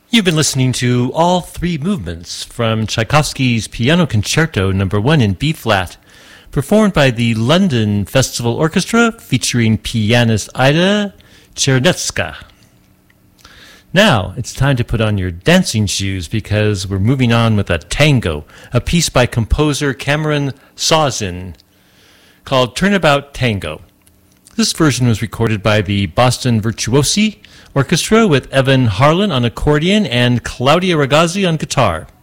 You've been listening to all three movements from Tchaikovsky's Piano Concerto No. 1 in B-flat, performed by the London Festival Orchestra featuring pianist Ida Czernetska. Now, it's time to put on your dancing shoes because we're moving on with a tango, a piece by composer Cameron Sawzin called Turnabout Tango. This version was recorded by the Boston Virtuosi Orchestra with Evan Harlan on accordion and Claudia Ragazzi on guitar.